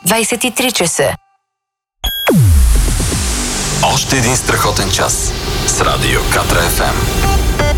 23 часа. Още един страхотен час с Радио Катра FM.